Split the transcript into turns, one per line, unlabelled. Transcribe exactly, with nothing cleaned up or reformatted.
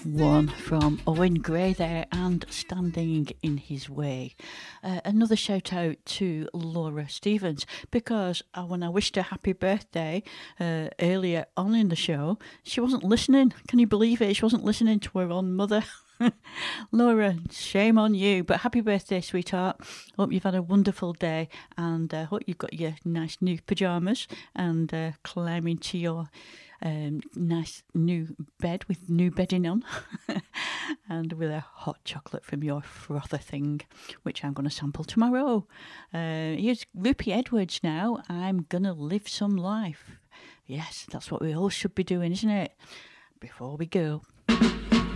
one from Owen Gray there and Standing in His Way. Uh, another shout out to Laura Stevens because uh, when I wished her happy birthday uh, earlier on in the show, she wasn't listening. Can you believe it? She wasn't listening to her own mother. Laura, shame on you, but happy birthday, sweetheart. Hope you've had a wonderful day and uh, hope you've got your nice new pyjamas and uh, climb into your um, nice new bed with new bedding on and with a hot chocolate from your frother thing, which I'm going to sample tomorrow. Uh, here's Rupi Edwards now. I'm going to live some life. Yes, that's what we all should be doing, isn't it? Before we go.